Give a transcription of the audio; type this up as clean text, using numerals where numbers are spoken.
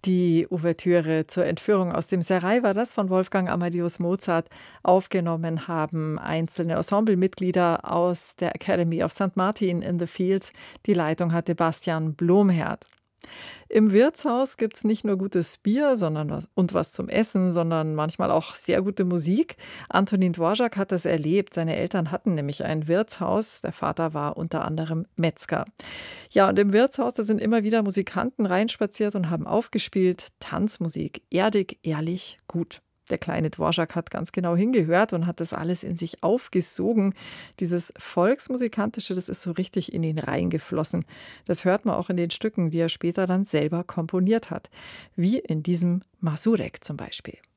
Die Ouvertüre zur Entführung aus dem Serail war das von Wolfgang Amadeus Mozart. Aufgenommen haben einzelne Ensemblemitglieder aus der Academy of St. Martin in the Fields. Die Leitung hatte Bastian Blomherd. Im Wirtshaus gibt es nicht nur gutes Bier und was zum Essen, sondern manchmal auch sehr gute Musik. Antonin Dvorak hat das erlebt. Seine Eltern hatten nämlich ein Wirtshaus. Der Vater war unter anderem Metzger. Ja, und im Wirtshaus, da sind immer wieder Musikanten reinspaziert und haben aufgespielt. Tanzmusik, erdig, ehrlich, gut. Der kleine Dvorak hat ganz genau hingehört und hat das alles in sich aufgesogen. Dieses Volksmusikantische, das ist so richtig in ihn reingeflossen. Das hört man auch in den Stücken, die er später dann selber komponiert hat. Wie in diesem Mazurek zum Beispiel.